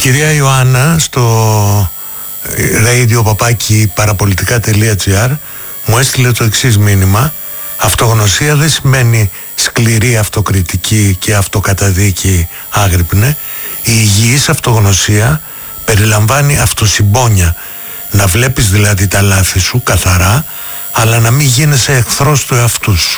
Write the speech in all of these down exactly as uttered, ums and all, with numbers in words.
κυρία Ιωάννα στο radio παπάκι παραπολιτικά τελεία τζι άρ μου έστειλε το εξής μήνυμα: αυτογνωσία δεν σημαίνει σκληρή αυτοκριτική και αυτοκαταδίκη άγρυπνε. Η υγιής αυτογνωσία περιλαμβάνει αυτοσυμπόνια, να βλέπεις δηλαδή τα λάθη σου καθαρά, αλλά να μην γίνεσαι εχθρός του εαυτού σου.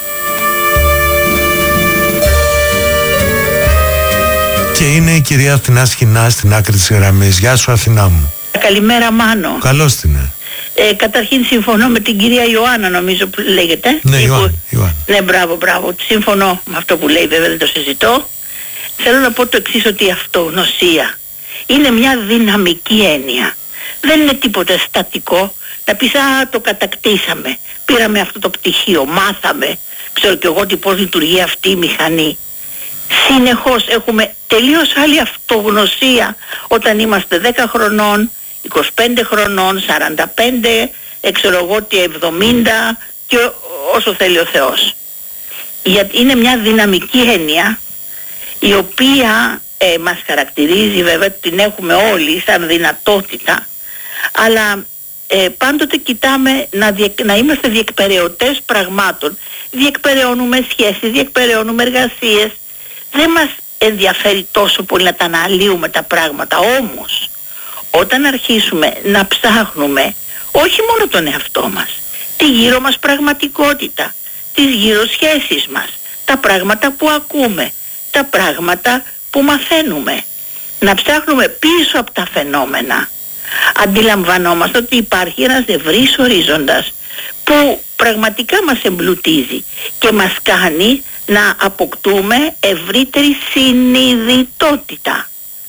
Και είναι η κυρία Αθηνά Σχοινά στην άκρη της γραμμής. Γεια σου Αθηνά μου. Καλημέρα Μάνο. Καλώς την είναι. Ε, καταρχήν συμφωνώ με την κυρία Ιωάννα, νομίζω που λέγεται. Ναι, Ιωάννα, που... Ιωάννα. Ναι, μπράβο, μπράβο. Συμφωνώ με αυτό που λέει, βέβαια δεν το συζητώ. Θέλω να πω το εξής, ότι η αυτογνωσία είναι μια δυναμική έννοια. Δεν είναι τίποτα στατικό. Να πεις, α, το κατακτήσαμε, πήραμε αυτό το πτυχίο, μάθαμε, ξέρω κι εγώ τι πώς λειτουργεί αυτή η μηχανή. Συνεχώς έχουμε τελείως άλλη αυτογνωσία όταν είμαστε δέκα χρονών, είκοσι πέντε χρονών, σαράντα πέντε, ξέρω εγώ τι, εβδομήντα και όσο θέλει ο Θεός. Γιατί είναι μια δυναμική έννοια η οποία ε, μας χαρακτηρίζει, βέβαια την έχουμε όλοι σαν δυνατότητα, αλλά ε, πάντοτε κοιτάμε να, διε, να είμαστε διεκπεραιωτές πραγμάτων. Διεκπεραιώνουμε σχέσεις, διεκπεραιώνουμε εργασίες. Δεν μας ενδιαφέρει τόσο πολύ να τα αναλύουμε τα πράγματα, όμως όταν αρχίσουμε να ψάχνουμε όχι μόνο τον εαυτό μας, τη γύρω μας πραγματικότητα, τις γύρω σχέσεις μας, τα πράγματα που ακούμε, τα πράγματα που μαθαίνουμε, να ψάχνουμε πίσω από τα φαινόμενα, αντιλαμβανόμαστε ότι υπάρχει ένας ευρύς ορίζοντας που πραγματικά μας εμπλουτίζει και μας κάνει να αποκτούμε ευρύτερη συνειδητότητα.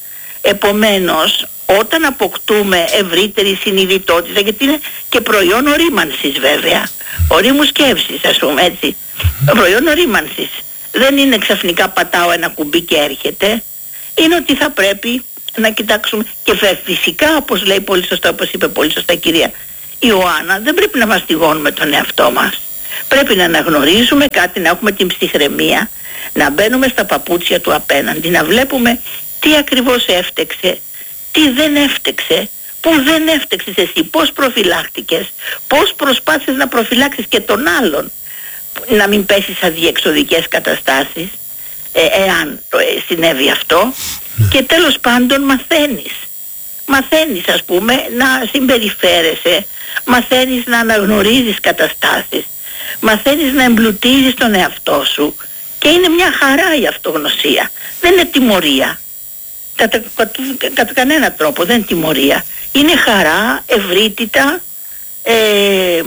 Επομένως, όταν αποκτούμε ευρύτερη συνειδητότητα, γιατί είναι και προϊόν ορίμανσης βέβαια, ορίμου σκέψης ας πούμε έτσι, προϊόν ορίμανσης, δεν είναι ξαφνικά πατάω ένα κουμπί και έρχεται, είναι ότι θα πρέπει να κοιτάξουμε και φυσικά, όπως λέει πολύ σωστά, όπως είπε πολύ σωστά η κυρία Ιωάννα, δεν πρέπει να μαστιγώνουμε τον εαυτό μας. Πρέπει να αναγνωρίζουμε κάτι, να έχουμε την ψυχραιμία, να μπαίνουμε στα παπούτσια του απέναντι, να βλέπουμε τι ακριβώς έφτεξε, τι δεν έφτεξε, πού δεν έφτεξες εσύ, πώς προφυλάχτηκες, πώς προσπάθησες να προφυλάξεις και τον άλλον, να μην πέσει σε αδιεξοδικές καταστάσεις, ε, εάν ε, συνέβη αυτό. Και τέλος πάντων μαθαίνεις. Μαθαίνεις ας πούμε να συμπεριφέρεσαι, μαθαίνεις να αναγνωρίζεις καταστάσεις, μαθαίνεις να εμπλουτίζεις τον εαυτό σου και είναι μια χαρά η αυτογνωσία. Δεν είναι τιμωρία. Κατά, κατά, κατά κανένα τρόπο δεν είναι τιμωρία. Είναι χαρά, ευρύτητα, ε, ε,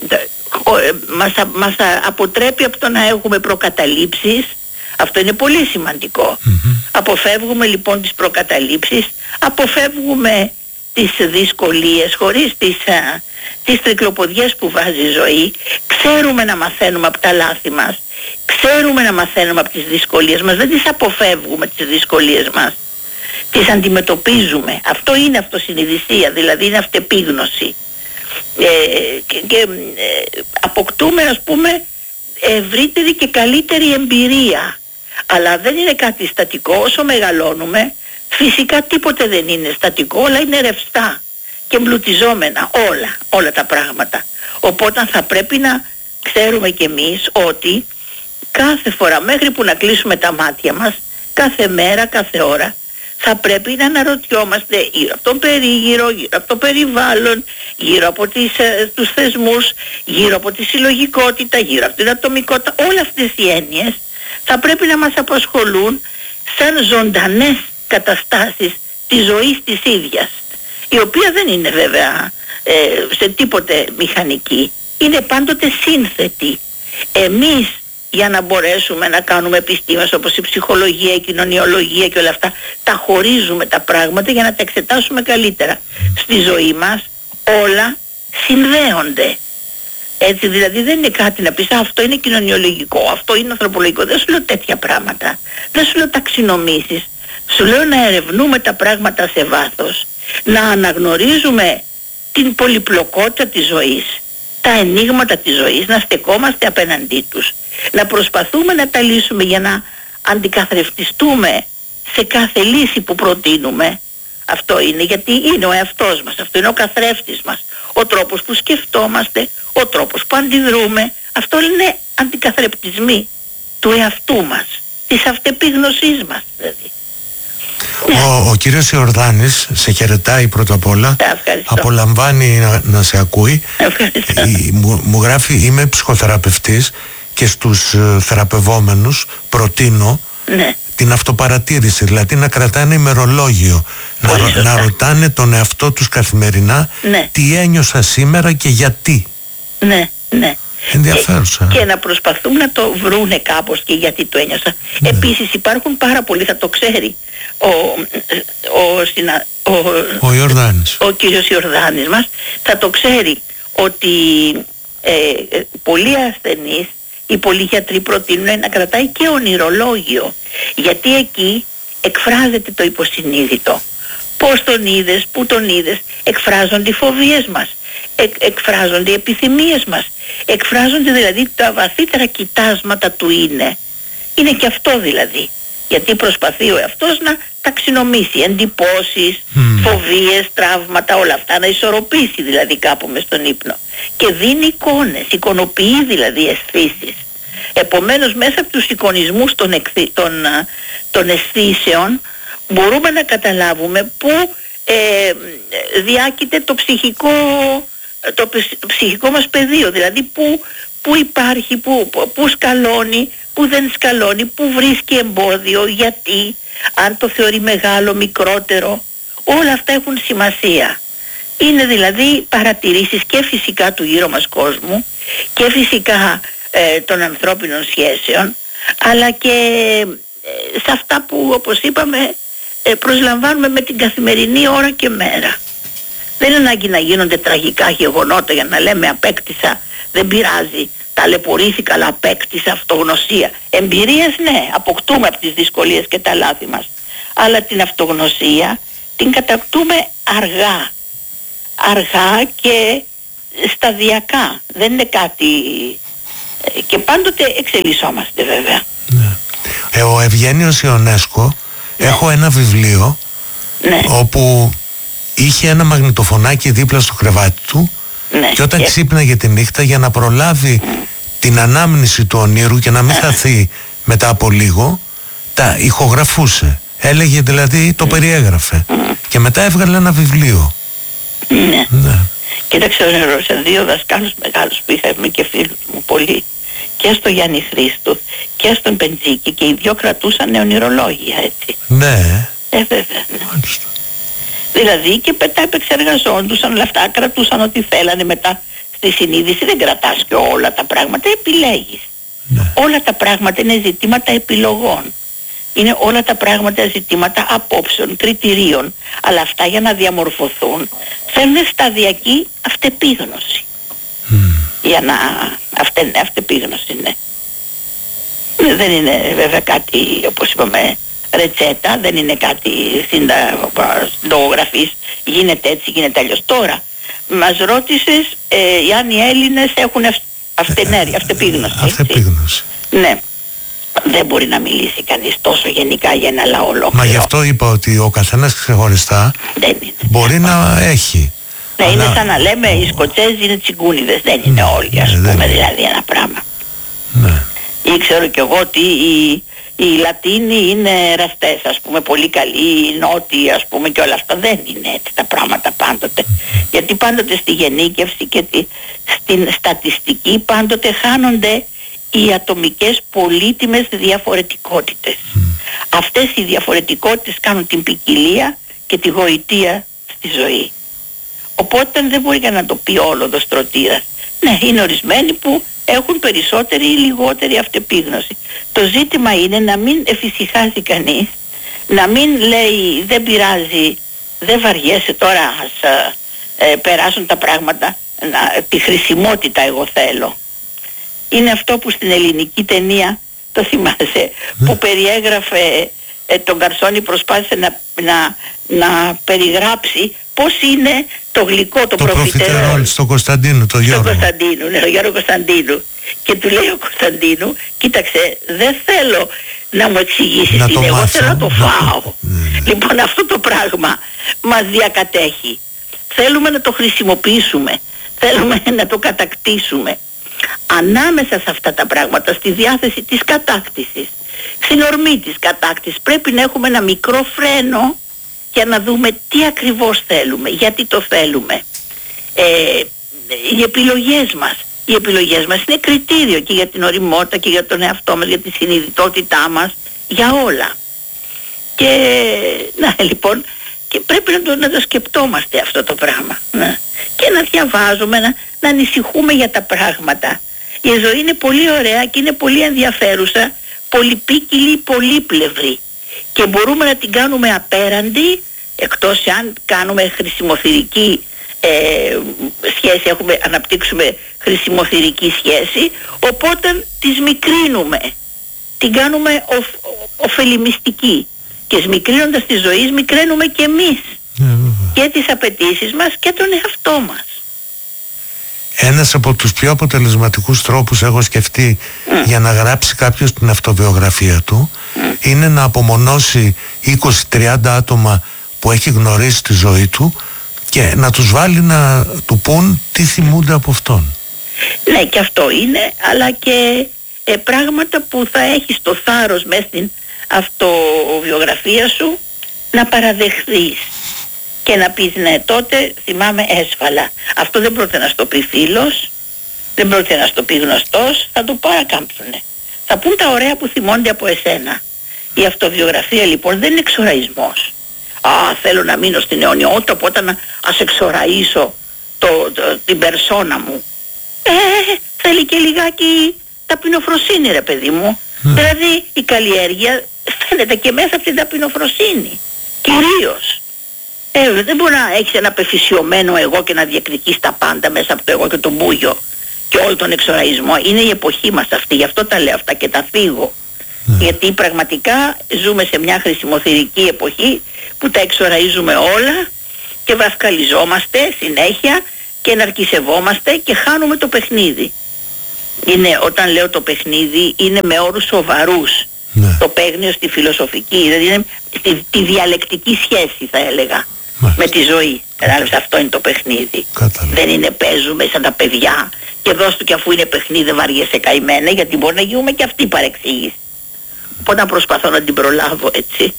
μας, μας αποτρέπει από το να έχουμε προκαταλήψεις. Αυτό είναι πολύ σημαντικό. Mm-hmm. Αποφεύγουμε λοιπόν τις προκαταλήψεις, αποφεύγουμε τις δυσκολίες χωρίς τις, α, τις τρικλοποδιές που βάζει η ζωή. Ξέρουμε να μαθαίνουμε από τα λάθη μας, ξέρουμε να μαθαίνουμε από τις δυσκολίες μας, δεν τις αποφεύγουμε τις δυσκολίες μας, τις αντιμετωπίζουμε. Αυτό είναι αυτοσυνειδησία, δηλαδή είναι αυτεπίγνωση. Ε, και, και ε, αποκτούμε ας πούμε ευρύτερη και καλύτερη εμπειρία. Αλλά δεν είναι κάτι στατικό. Όσο μεγαλώνουμε, φυσικά τίποτε δεν είναι στατικό, όλα είναι ρευστά και εμπλουτιζόμενα, όλα, όλα τα πράγματα. Οπότε θα πρέπει να ξέρουμε κι εμείς ότι κάθε φορά, μέχρι που να κλείσουμε τα μάτια μας, κάθε μέρα, κάθε ώρα, θα πρέπει να αναρωτιόμαστε γύρω από τον περίγυρο, γύρω από το περιβάλλον, γύρω από τις, ε, τους θεσμούς, γύρω από τη συλλογικότητα, γύρω από την ατομικότητα. Όλες αυτές οι έννοιες θα πρέπει να μας απασχολούν σαν ζωντανές καταστάσεις της ζωής της ίδιας, η οποία δεν είναι βέβαια ε, σε τίποτε μηχανική, είναι πάντοτε σύνθετη. Εμείς για να μπορέσουμε να κάνουμε επιστήμες όπως η ψυχολογία, η κοινωνιολογία και όλα αυτά, τα χωρίζουμε τα πράγματα για να τα εξετάσουμε καλύτερα. Στη ζωή μας όλα συνδέονται. Έτσι δηλαδή δεν είναι κάτι να πεις αυτό είναι κοινωνιολογικό, αυτό είναι ανθρωπολογικό. Δεν σου λέω τέτοια πράγματα. Δεν σου λέω ταξινομήσεις. Σου λέω να ερευνούμε τα πράγματα σε βάθος. Να αναγνωρίζουμε την πολυπλοκότητα της ζωής, τα ενίγματα της ζωής, να στεκόμαστε απέναντί τους. Να προσπαθούμε να τα λύσουμε για να αντικαθρεφτιστούμε σε κάθε λύση που προτείνουμε. Αυτό είναι γιατί είναι ο εαυτός μας, αυτό είναι ο καθρέφτης μας, ο τρόπος που σκεφτόμαστε, ο τρόπος που αντιδρούμε. Αυτό είναι αντικαθρεπτισμοί του εαυτού μας, της αυτεπίγνωσής μας δηλαδή. Ο, ο κύριος Ιορδάνης σε χαιρετάει πρώτα απ' όλα. Απολαμβάνει να, να σε ακούει. Η, μου, μου γράφει, είμαι ψυχοθεραπευτής και στους ε, θεραπευόμενους προτείνω ναι. την αυτοπαρατήρηση, δηλαδή να κρατάνε ημερολόγιο, να, να ρωτάνε τον εαυτό τους καθημερινά ναι. τι ένιωσα σήμερα και γιατί. Ναι, ναι. Ενδιαφέρουσα. Και, και να προσπαθούν να το βρούνε κάπως και γιατί το ένιωσα. Ναι. Επίσης υπάρχουν πάρα πολλοί, θα το ξέρει ο, ο, συνα, ο, ο Ιορδάνης. Ο κύριος Ιορδάνης μας θα το ξέρει ότι ε, πολλοί ασθενείς, οι πολλοί γιατροί προτείνουν να κρατάει και ονειρολόγιο, γιατί εκεί εκφράζεται το υποσυνείδητο. Πώς τον είδες, πού τον είδες, εκφράζονται οι φοβίες μας, εκ, εκφράζονται οι επιθυμίες μας, εκφράζονται δηλαδή τα βαθύτερα κοιτάσματα του είναι. Είναι και αυτό δηλαδή, γιατί προσπαθεί ο εαυτός να ταξινομήσει εντυπώσεις, mm. φοβίες, τραύματα, όλα αυτά, να ισορροπήσει δηλαδή κάπου μες στον ύπνο. Και δίνει εικόνες, εικονοποιεί δηλαδή αισθήσεις. Επομένως μέσα από τους εικονισμούς των, εκθι, των, των αισθήσεων μπορούμε να καταλάβουμε πού ε, διάκειται το ψυχικό, το ψυχικό μας πεδίο, δηλαδή πού, πού υπάρχει, πού, πού σκαλώνει, πού δεν σκαλώνει, πού βρίσκει εμπόδιο, γιατί, αν το θεωρεί μεγάλο, μικρότερο, όλα αυτά έχουν σημασία. Είναι δηλαδή παρατηρήσεις και φυσικά του γύρω μας κόσμου και φυσικά ε, των ανθρώπινων σχέσεων, αλλά και ε, σε αυτά που όπως είπαμε ε, προσλαμβάνουμε με την καθημερινή ώρα και μέρα. Δεν είναι ανάγκη να γίνονται τραγικά γεγονότα για να λέμε απέκτησα, δεν πειράζει, ταλαιπωρήθηκα αλλά απέκτησα αυτογνωσία. Εμπειρίες ναι, αποκτούμε από τις δυσκολίες και τα λάθη μας, αλλά την αυτογνωσία την κατακτούμε αργά. Αργά και σταδιακά. Δεν είναι κάτι... Και πάντοτε εξελισσόμαστε βέβαια. Ναι. Ε, ο Ευγένιος Ιονέσκο, ναι. έχω ένα βιβλίο ναι. όπου είχε ένα μαγνητοφωνάκι δίπλα στο κρεβάτι του ναι. και όταν και... ξύπναγε τη νύχτα για να προλάβει mm. την ανάμνηση του ονείρου και να μην σταθεί mm. μετά από λίγο, τα ηχογραφούσε. Έλεγε δηλαδή, το mm. περιέγραφε. Mm. Και μετά έβγαλε ένα βιβλίο. Ναι. ναι. Κοίταξε, σε δύο δασκάλους μεγάλους που είχαμε και φίλους μου πολλοί, και στο Γιάννη Χρήστου και στον Πεντζίκη, και οι δυο κρατούσαν ονειρολόγια, έτσι. Ναι. Ε, βέβαια. Ναι. Δηλαδή και μετά επεξεργαζόντουσαν όλα αυτά, κρατούσαν ό,τι θέλανε μετά στη συνείδηση. Δεν κρατάς και όλα τα πράγματα, επιλέγεις. Ναι. Όλα τα πράγματα είναι ζητήματα επιλογών. Είναι όλα τα πράγματα ζητήματα απόψεων, κριτηρίων. Αλλά αυτά για να διαμορφωθούν θέλουν σταδιακή αυτεπίγνωση. Mm. Για να... Αυτε... Αυτεπίγνωση, ναι. Δεν είναι βέβαια κάτι, όπως είπαμε, ρετσέτα, δεν είναι κάτι συνταγογραφής, γίνεται έτσι, γίνεται αλλιώς. Τώρα, μας ρώτησες ε, αν οι Έλληνες έχουν αυ... αυτενέρεια, αυτεπίγνωση. Αυτεπίγνωση. Ναι. Δεν μπορεί να μιλήσει κανείς τόσο γενικά για ένα λαό ολόκληρο. Μα γι' αυτό είπα ότι ο καθένας ξεχωριστά δεν είναι, μπορεί να έχει. Ναι, αλλά... είναι σαν να λέμε οι Σκοτσέζοι είναι τσιγκούνιδες. Δεν είναι ναι, όλοι, ας ναι, πούμε, δηλαδή ένα πράγμα. Ναι. Ή ξέρω κι εγώ ότι οι, οι Λατίνοι είναι εραστές, ας πούμε, πολύ καλοί, οι Νότιοι, ας πούμε, και όλα αυτά. Δεν είναι έτσι τα πράγματα πάντοτε. Mm. Γιατί πάντοτε στη γενίκευση και τη, στην στατιστική πάντοτε χάνονται οι ατομικές πολύτιμες διαφορετικότητες. Mm. Αυτές οι διαφορετικότητες κάνουν την ποικιλία και τη γοητεία στη ζωή. Οπότε δεν μπορεί να το πει όλο το Στρωτήρας. Ναι, είναι ορισμένοι που έχουν περισσότερη ή λιγότερη αυτεπίγνωση. Το ζήτημα είναι να μην εφησυχάζει κανείς, να μην λέει δεν πειράζει, δεν βαριέσαι τώρα, ας ε, περάσουν τα πράγματα, να, τη χρησιμότητα εγώ θέλω. Είναι αυτό που στην ελληνική ταινία, το θυμάσαι, mm. που περιέγραφε ε, τον Καρσόνη, προσπάθησε να, να, να περιγράψει πώς είναι το γλυκό, το, το προφιτερόλ στον Κωνσταντίνου, το Γιώργο. Στον Κωνσταντίνου, ναι, ο Γιώργο Κωνσταντίνου. Και του λέει ο Κωνσταντίνου, κοίταξε, δεν θέλω να μου εξηγήσεις τι είναι, εγώ θέλω να το φάω. Ναι, ναι. Λοιπόν, αυτό το πράγμα μας διακατέχει. Θέλουμε να το χρησιμοποιήσουμε, θέλουμε να το κατακτήσουμε. Ανάμεσα σε αυτά τα πράγματα, στη διάθεση της κατάκτησης, στην ορμή της κατάκτησης, πρέπει να έχουμε ένα μικρό φρένο για να δούμε τι ακριβώς θέλουμε, γιατί το θέλουμε. Ε, οι επιλογές μας, οι επιλογές μας είναι κριτήριο και για την οριμότητα και για τον εαυτό μας, για τη συνειδητότητά μας, για όλα. Και να λοιπόν, και πρέπει να το, να το σκεπτόμαστε αυτό το πράγμα. Να. Και να διαβάζουμε, να, να ανησυχούμε για τα πράγματα. Η ζωή είναι πολύ ωραία και είναι πολύ ενδιαφέρουσα, πολυπίκυλη, πολύπλευρη. Και μπορούμε να την κάνουμε απέραντη, εκτός αν κάνουμε χρησιμοθυρική ε, σχέση, έχουμε, αναπτύξουμε χρησιμοθυρική σχέση, οπότε τις μικρύνουμε, την κάνουμε οφ, ωφελημιστική. Και σμικρύνοντας τη ζωή, μικραίνουμε και εμείς και τις απαιτήσεις μας και τον εαυτό μας. Ένας από τους πιο αποτελεσματικούς τρόπους έχω σκεφτεί mm. για να γράψει κάποιος την αυτοβιογραφία του mm. είναι να απομονώσει είκοσι με τριάντα άτομα που έχει γνωρίσει στη ζωή του και να τους βάλει να του πούν τι θυμούνται από αυτόν. Ναι, και αυτό είναι, αλλά και ε, πράγματα που θα έχεις το θάρρος μέσα στην αυτοβιογραφία σου να παραδεχθείς και να πεις ναι, τότε θυμάμαι έσφαλα. Αυτό δεν πρόκειται να στο πει φίλος, δεν πρόκειται να στο πει γνωστός, θα το παρακάμψουνε. Θα πούν τα ωραία που θυμώνται από εσένα. Η αυτοβιογραφία λοιπόν δεν είναι εξοραϊσμός. Α, θέλω να μείνω στην αιωνιότητα, οπότε να ας εξοραίσω το, το, την περσόνα μου. Ε, θέλει και λιγάκι ταπεινοφροσύνη, ρε παιδί μου. Mm. Δηλαδή η καλλιέργεια φαίνεται και μέσα από την ταπεινοφροσύνη. Κυρίως. Ε, δεν μπορεί να έχεις ένα πεφυσιωμένο εγώ και να διεκδικείς τα πάντα μέσα από το εγώ και τον μπούγιο και όλο τον εξοραϊσμό. Είναι η εποχή μας αυτή, γι' αυτό τα λέω αυτά και τα φύγω. Mm. Γιατί πραγματικά ζούμε σε μια χρησιμοθυρική εποχή που τα εξοραίζουμε όλα και βασκαλιζόμαστε συνέχεια και εναρκισευόμαστε και χάνουμε το παιχνίδι. Είναι, όταν λέω το παιχνίδι, είναι με όρους σοβαρούς. Ναι. Το παίγνιο στη φιλοσοφική, δηλαδή είναι στη, τη διαλεκτική σχέση θα έλεγα. Μάλιστα. Με τη ζωή. Κατάλαβες, αυτό είναι το παιχνίδι. Κατάλαβα. Δεν είναι παίζουμε σαν τα παιδιά και δώσ' του, και αφού είναι παιχνίδι βαριέσαι καημένα, γιατί μπορεί να γίνουμε και αυτή παρεξήγηση. Οπότε να προσπαθώ να την προλάβω, έτσι.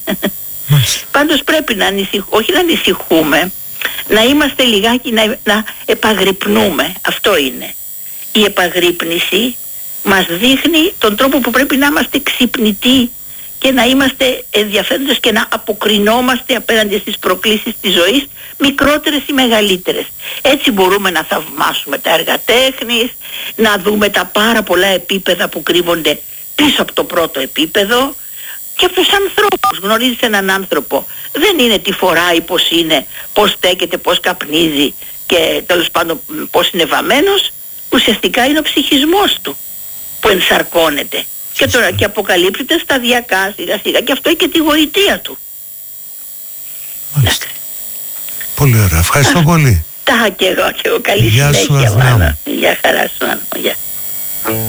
Πάντως πρέπει να ανησυχούμε, όχι να ανησυχούμε, να είμαστε λιγάκι, να, να επαγρυπνούμε. Αυτό είναι. Η επαγρύπνηση μας δείχνει τον τρόπο που πρέπει να είμαστε ξυπνητοί και να είμαστε ενδιαφέροντες και να αποκρινόμαστε απέναντι στις προκλήσεις της ζωής, μικρότερες ή μεγαλύτερες. Έτσι μπορούμε να θαυμάσουμε τα έργα τέχνης, να δούμε τα πάρα πολλά επίπεδα που κρύβονται πίσω από το πρώτο επίπεδο και από τους ανθρώπους. Γνωρίζεις έναν άνθρωπο, δεν είναι τι φοράει, πώς είναι, πώς στέκεται, πώς καπνίζει και τέλος πάντων πώς είναι βαμμένος. Ουσιαστικά είναι ο ψυχισμός του που ενσαρκώνεται και τώρα και αποκαλύπτεται σταδιακά, σιγά σιγά, και αυτό έχει και τη γοητεία του. Μάλιστα. Πολύ ωραία, ευχαριστώ πολύ. Τα και εγώ και εγώ, καλή Γεια συνέχεια. Σου, Γεια χαρά σου, Άννα. Γεια.